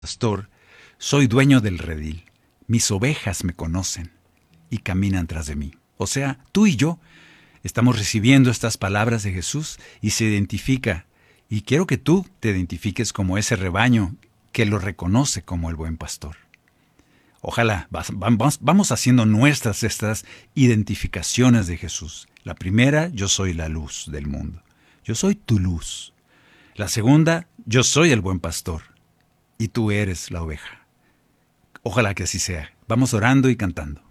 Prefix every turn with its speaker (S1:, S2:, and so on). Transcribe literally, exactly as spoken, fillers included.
S1: pastor, soy dueño del redil. Mis ovejas me conocen y caminan tras de mí. O sea, tú y yo estamos recibiendo estas palabras de Jesús y se identifica. Y quiero que tú te identifiques como ese rebaño que lo reconoce como el buen pastor. Ojalá vamos, vamos haciendo nuestras estas identificaciones de Jesús. La primera, yo soy la luz del mundo. Yo soy tu luz. La segunda, yo soy el buen pastor. Y tú eres la oveja. Ojalá que así sea. Vamos orando y cantando.